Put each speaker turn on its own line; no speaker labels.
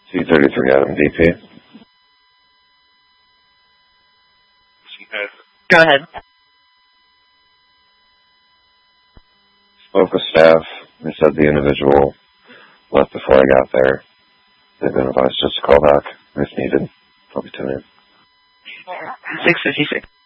C-33 Adam DP.
Go ahead.
Spoke with staff. They said the individual left before I got there. They've been advised just to call back if needed. I'll be tuning in.
656.